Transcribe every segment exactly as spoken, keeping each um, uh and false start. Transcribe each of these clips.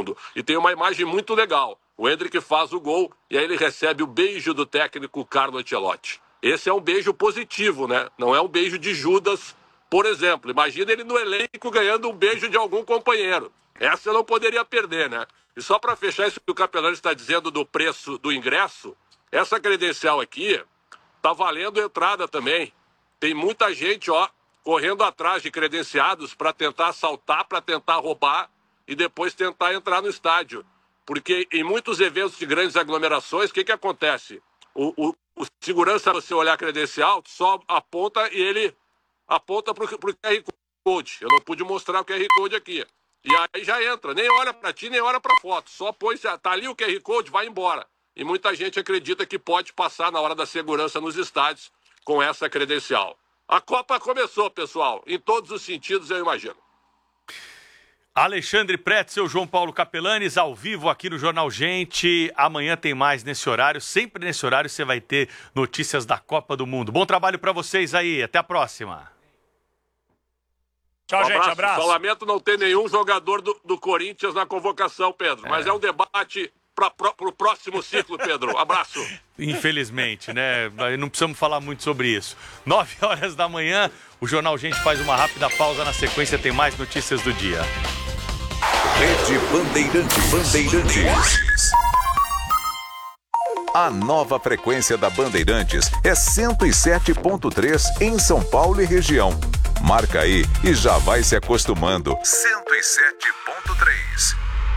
fundo. E tem uma imagem muito legal. O Endrick faz o gol e aí ele recebe o beijo do técnico Carlo Ancelotti. Esse é um beijo positivo, né? Não é um beijo de Judas, por exemplo. Imagina ele no elenco ganhando um beijo de algum companheiro. Essa eu não poderia perder, né? E só para fechar isso que o Capelani está dizendo do preço do ingresso, essa credencial aqui tá valendo entrada também. Tem muita gente, ó, correndo atrás de credenciados para tentar assaltar, para tentar roubar e depois tentar entrar no estádio. Porque em muitos eventos de grandes aglomerações, o que que acontece? O, o, o segurança, você olhar a credencial, só aponta e ele aponta para o Q R Code. Eu não pude mostrar o Q R Code aqui. E aí já entra, nem olha para ti, nem olha para foto. Só põe, tá ali o Q R Code, vai embora. E muita gente acredita que pode passar na hora da segurança nos estádios com essa credencial. A Copa começou, pessoal, em todos os sentidos, eu imagino. Alexandre Pretzel, João Paulo Capelanes, ao vivo aqui no Jornal Gente. Amanhã tem mais nesse horário. Sempre nesse horário você vai ter notícias da Copa do Mundo. Bom trabalho para vocês aí. Até a próxima. Tchau, um gente. Abraço. Abraço. Lamento não ter nenhum jogador do, do Corinthians na convocação, Pedro. É. Mas é um debate para o próximo ciclo, Pedro. Abraço. Infelizmente, né? Não precisamos falar muito sobre isso. Nove horas da manhã, o Jornal Gente faz uma rápida pausa. Na sequência tem mais notícias do dia. Rede Bandeirantes. Bandeirantes. A nova frequência da Bandeirantes é cento e sete ponto três em São Paulo e região. Marca aí e já vai se acostumando. cento e sete ponto três.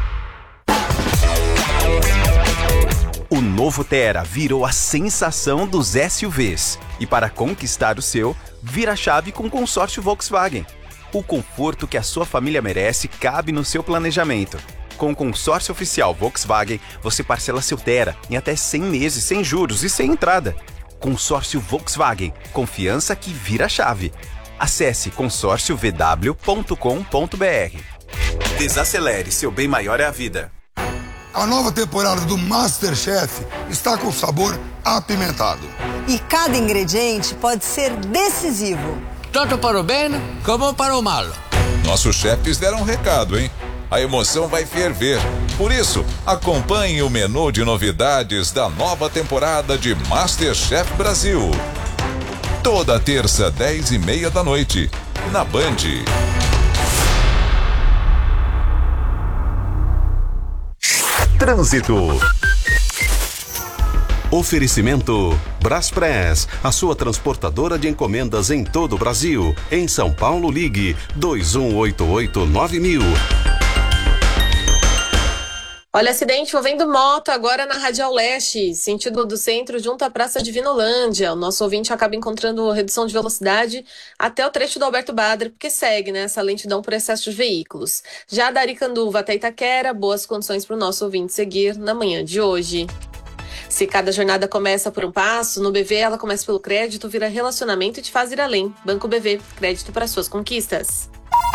O novo Tera virou a sensação dos S U Vs. E para conquistar o seu, vira a chave com o consórcio Volkswagen. O conforto que a sua família merece cabe no seu planejamento. Com o consórcio oficial Volkswagen, você parcela seu Tera em até cem meses sem juros e sem entrada. Consórcio Volkswagen. Confiança que vira a chave. Acesse consórcio v w ponto com ponto b r. Desacelere, seu bem maior é a vida. A nova temporada do MasterChef está com sabor apimentado. E cada ingrediente pode ser decisivo. Tanto para o bem como para o mal. Nossos chefes deram um recado, hein? A emoção vai ferver. Por isso, acompanhe o menu de novidades da nova temporada de MasterChef Brasil. Toda terça, dez e meia da noite, na Band. Trânsito. Oferecimento Braspress, a sua transportadora de encomendas em todo o Brasil. Em São Paulo, ligue dois um oito oito nove mil. Olha, acidente envolvendo moto agora na Radial Leste, sentido do centro, junto à Praça de Vinolândia. O nosso ouvinte acaba encontrando redução de velocidade até o trecho do Alberto Badre, porque segue, né, essa lentidão por excesso de veículos. Já da Aricanduva até Itaquera, boas condições para o nosso ouvinte seguir na manhã de hoje. Se cada jornada começa por um passo, no B V ela começa pelo crédito, vira relacionamento e te faz ir além. Banco B V, crédito para suas conquistas.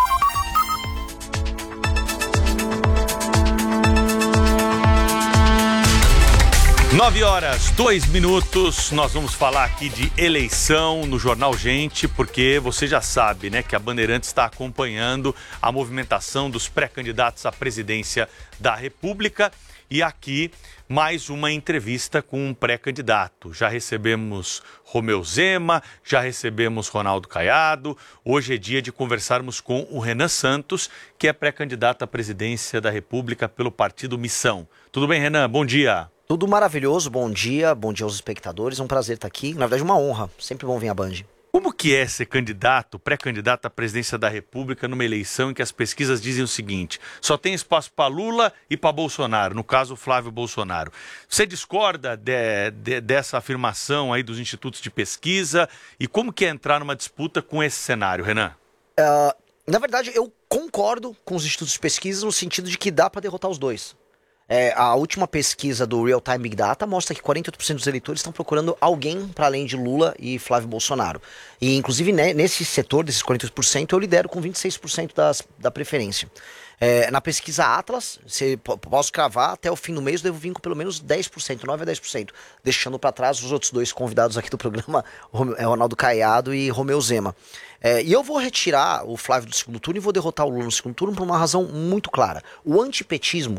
Nove horas, dois minutos, nós vamos falar aqui de eleição no Jornal Gente, porque você já sabe, né, que a Bandeirantes está acompanhando a movimentação dos pré-candidatos à presidência da República. E aqui, mais uma entrevista com um pré-candidato. Já recebemos Romeu Zema, já recebemos Ronaldo Caiado. Hoje é dia de conversarmos com o Renan Santos, que é pré-candidato à presidência da República pelo Partido Missão. Tudo bem, Renan? Bom dia. Tudo maravilhoso, bom dia, bom dia aos espectadores, é um prazer estar aqui, na verdade uma honra, sempre bom vir à Band. Como que é ser candidato, pré-candidato à presidência da República numa eleição em que as pesquisas dizem o seguinte, só tem espaço para Lula e para Bolsonaro, no caso Flávio Bolsonaro. Você discorda de, de, dessa afirmação aí dos institutos de pesquisa e como que é entrar numa disputa com esse cenário, Renan? Uh, na verdade eu concordo com os institutos de pesquisa no sentido de que dá para derrotar os dois. É, a última pesquisa do Real Time Big Data mostra que quarenta e oito por cento dos eleitores estão procurando alguém para além de Lula e Flávio Bolsonaro. E, inclusive, né, nesse setor desses quarenta e oito por cento, eu lidero com vinte e seis por cento das, da preferência. É, na pesquisa Atlas, se, posso cravar, até o fim do mês eu devo vir com pelo menos dez por cento, nove a dez por cento, deixando para trás os outros dois convidados aqui do programa, Ronaldo Caiado e Romeu Zema. É, e eu vou retirar o Flávio do segundo turno e vou derrotar o Lula no segundo turno por uma razão muito clara. O antipetismo